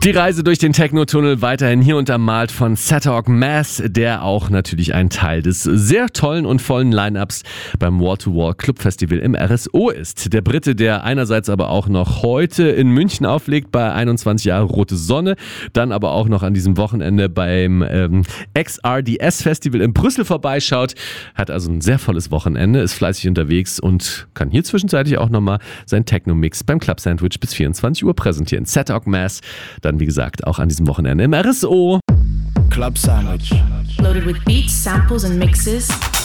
Die Reise durch den Techno-Tunnel weiterhin hier untermalt von Satorg Mass, der auch natürlich ein Teil des sehr tollen und vollen Line-Ups beim Wall-to-Wall Club Festival im RSO ist. Der Brite, der einerseits aber auch noch heute in München auflegt bei 21 Jahre Rote Sonne, dann aber auch noch an diesem Wochenende beim XRDS Festival in Brüssel vorbeischaut, hat also ein sehr volles Wochenende, ist fleißig unterwegs und kann hier zwischenzeitlich auch nochmal sein Techno-Mix beim Club Sandwich bis 24 Uhr präsentieren. Satorg Mass, dann wie gesagt auch an diesem Wochenende im RSO. Club Sandwich. Loaded with beats, samples and mixes.